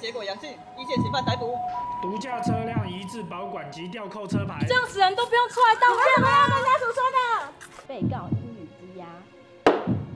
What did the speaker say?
结果阳性，一线嫌犯逮捕。 毒驾车辆移至保管及吊扣车牌。 这样死人都不用出来道歉啦！